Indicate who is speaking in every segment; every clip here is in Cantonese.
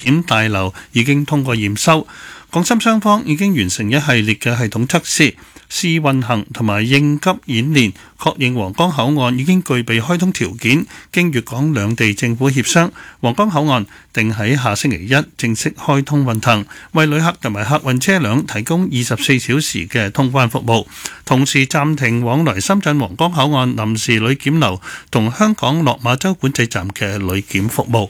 Speaker 1: 檢大樓已經通過驗收。港深雙方已經完成一系列嘅系統測試、試運行同埋應急演練，確認皇崗口岸已經具備開通條件。經粵港兩地政府協商，皇崗口岸定喺下星期一正式開通運行，為旅客同埋客運車輛提供24小時嘅通關服務。同時暫停往來深圳皇崗口岸臨時旅檢樓同香港落馬洲管制站嘅旅檢服務。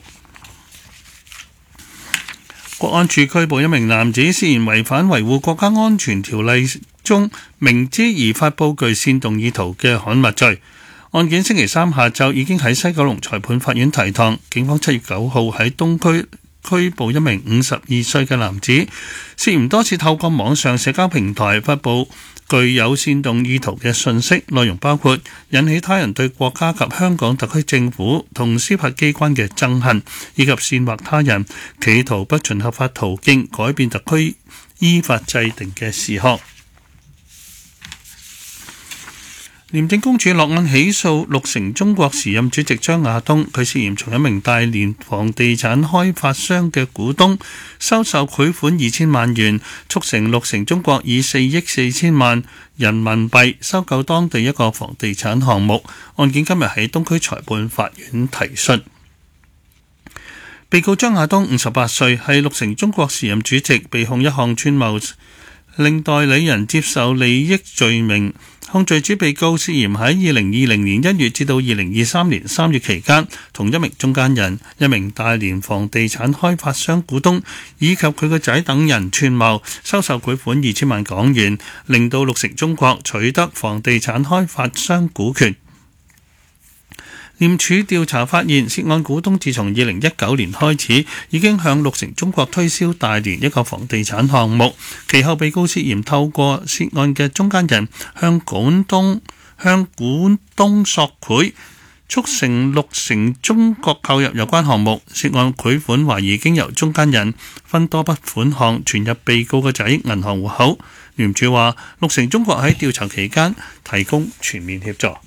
Speaker 1: 國安處拘捕一名男子，涉嫌違反維護國家安全條例中明知而發布具煽動意圖嘅刊物罪。案件星期三下晝已經喺西九龍裁判法院提堂。警方7月9號喺東區拘捕一名52歲嘅男子，涉嫌多次透過網上社交平台發布具有煽動意圖嘅信息，內容包括引起他人對國家及香港特區政府同司法機關嘅憎恨，以及煽惑他人企圖不循合法途徑改變特區依法制定嘅事項。廉政公署落案起訴六成中國時任主席張亞東，佢涉嫌從一名大連房地產開發商嘅股東收受賄款2000萬元，促成六成中國以4億4千萬人民幣收購當地一個房地產項目。案件今日喺東區裁判法院提訊。被告張亞東58歲，係六成中國時任主席，被控一項串謀令代理人接受利益罪名。控罪主被告涉嫌喺2020年1月至到2023年3月期間，同一名中間人、一名大連房地產開發商股東以及佢個仔等人串謀收受賄款2000萬港元，令到六成中國取得房地產開發商股權。廉署調查發現，涉案股東自從2019年開始已經向六成中國推銷大連一個房地產項目，其後被告涉嫌透過涉案嘅中間人向股東索賄，促成六成中國購入有關項目。涉案賄款懷疑經由中間人分多筆款項存入被告個仔銀行戶口。廉署話，六成中國喺調查期間提供全面協助。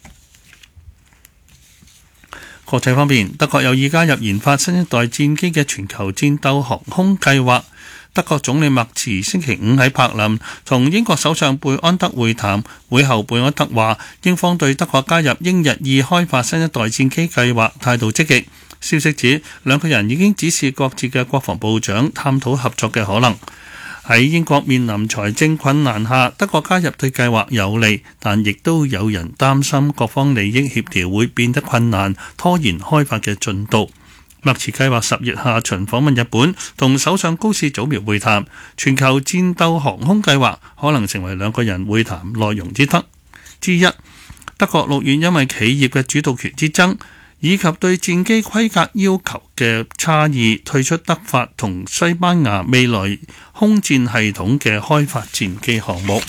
Speaker 1: 國際方面，德國有意加入研發新一代戰機嘅全球戰鬥航空計劃。德國總理默茨星期五喺柏林同英國首相貝安德會談，會後貝安德話，英方對德國加入英日意開發新一代戰機計劃態度積極。消息指，兩個人已經指示各自嘅國防部長探討合作嘅可能。喺英國面臨財政困難下，德國加入對計劃有利，但亦都有人擔心各方利益協調會變得困難，拖延開發嘅進度。默茨計劃10月下旬訪問日本，同首相高市早苗會談。全球戰鬥航空計劃可能成為兩個人會談內容之一。德國6月因為企業嘅主導權之爭以及對戰機規格要求嘅差異，退出德法同西班牙未來空戰系統嘅開發戰機項目。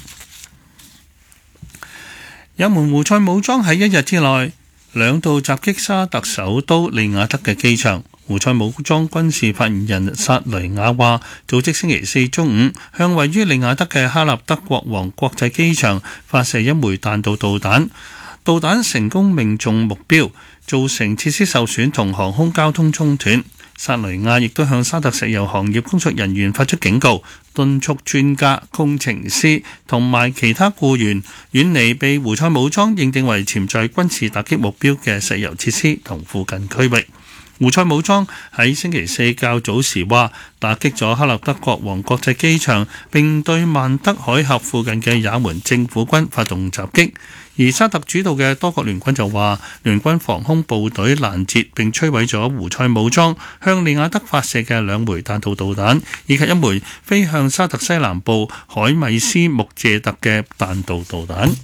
Speaker 1: 也門胡塞武裝喺一日之內兩度襲擊沙特首都利雅得嘅機場。胡塞武裝軍事發言人薩雷亞話，組織星期四中午向位於利雅得嘅哈納德國王國際機場發射一枚彈道導彈，導彈成功命中目標，造成設施受損同航空交通中斷。薩雷亞亦都向沙特石油行業工作人員發出警告，敦促專家、工程師同埋其他僱員遠離被胡塞武裝認定為潛在軍事打擊目標嘅石油設施同附近區域。胡塞武裝喺星期四較早時話，打擊咗哈納德國王國際機場，並對曼德海峽附近嘅也門政府軍發動襲擊。而沙特主導嘅多國聯軍就話，聯軍防空部隊攔截並摧毀咗胡塞武裝向利雅得發射嘅2枚彈道導彈，以及1枚飛向沙特西南部海米斯穆謝特嘅彈道導彈。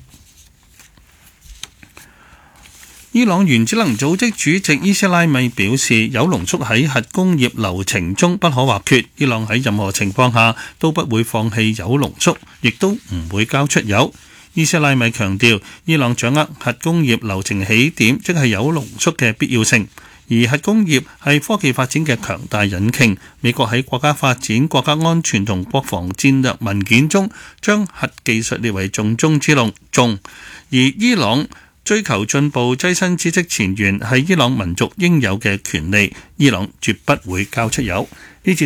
Speaker 1: 伊朗原子能組織主席伊斯拉米表示，鈾濃縮喺核工業流程中不可或缺，伊朗喺任何情況下都不會放棄鈾濃縮，亦都唔會交出鈾。伊斯拉米強調，伊朗掌握核工業流程起點，即係鈾濃縮嘅必要性，而核工業係科技發展嘅強大引擎。美國喺國家發展、國家安全同國防戰略文件中，將核技術列為重中之重，而伊朗追求進步、躋身知識前沿係伊朗民族應有嘅權利，伊朗絕不會交出鈾。呢次